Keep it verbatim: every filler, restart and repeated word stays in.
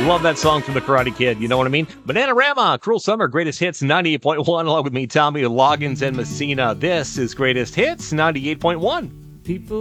Love that song from the Karate Kid. You know what I mean? Bananarama, Cruel Summer, Greatest Hits ninety-eight point one, along with me, Tommy Loggins and Messina. This is Greatest Hits ninety-eight point one. People